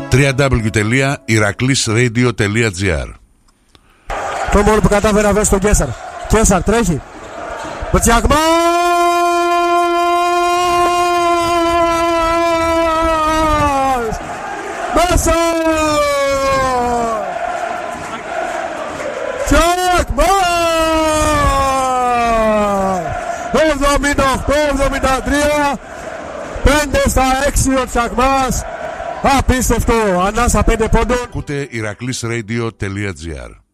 www.iraklisradio.gr. Το μόνο που κατάφερε να βρει στον Κέσσαρ. Κέσσαρ τρέχει. Μπουτσιαγμάς! Μέσα! Τσακμάς! 78-73. 5-6 ο Τσακμάς. Απίστευτο. Ανάσα 5 πόντων. Ακούτε iraklisradio.gr.